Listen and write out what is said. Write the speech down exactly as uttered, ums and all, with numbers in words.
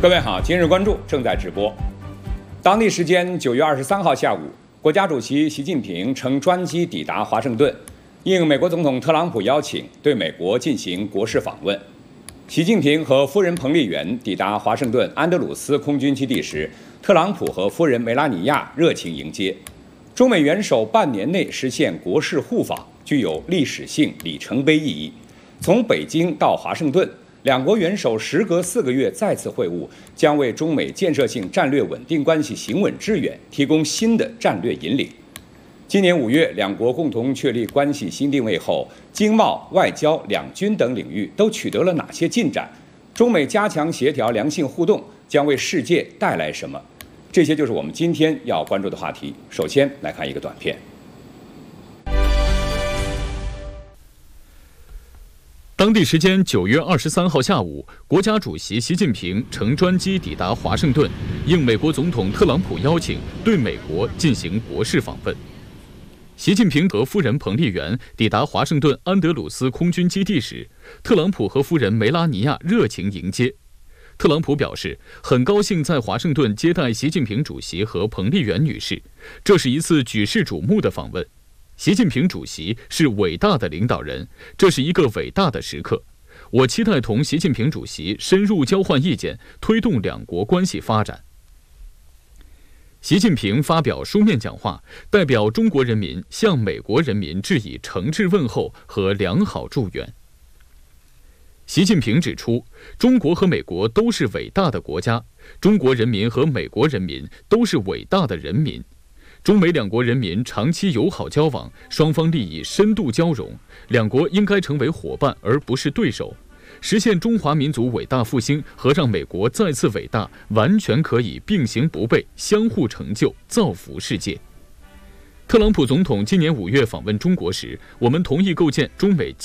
各位好，今日关注正在直播。当地时间九月二十三号下午，国家主席习近平乘专机抵达华盛顿，应美国总统特朗普邀请，对美国进行国事访问。习近平和夫人彭丽媛抵达华盛顿安德鲁斯空军基地时，特朗普和夫人梅拉尼亚热情迎接。中美元首半年内实现国事互访，具有历史性里程碑意义。从北京到华盛顿，两国元首时隔四个月再次会晤，将为中美建设性战略稳定关系行稳致远提供新的战略引领。今年五月，两国共同确立关系新定位后，经贸、外交、两军等领域都取得了哪些进展？中美加强协调、良性互动，将为世界带来什么？这些就是我们今天要关注的话题。首先来看一个短片。 当地时间九月二十三号下午，国家主席习近平乘专机抵达华盛顿，应美国总统特朗普邀请，对美国进行国事访问。习近平和夫人彭丽媛抵达华盛顿安德鲁斯空军基地时，特朗普和夫人梅拉尼亚热情迎接。特朗普表示，很高兴在华盛顿接待习近平主席和彭丽媛女士，这是一次举世瞩目的访问。习近平主席是伟大的领导人，这是一个伟大的时刻。我期待同习近平主席深入交换意见，推动两国关系发展。习近平发表书面讲话，代表中国人民向美国人民致以诚挚问候和良好祝愿。习近平指出，中国和美国都是伟大的国家，中国人民和美国人民都是伟大的人民。中美两国人民长期友好交往，双方利益深度交融，两国应该成为伙伴而不是对手，实现中华民族伟大复兴和让美国再次伟大，完全可以并行不悖，相互成就，造福世界。特朗普总统今年五月访问中国时，我们同意构建中美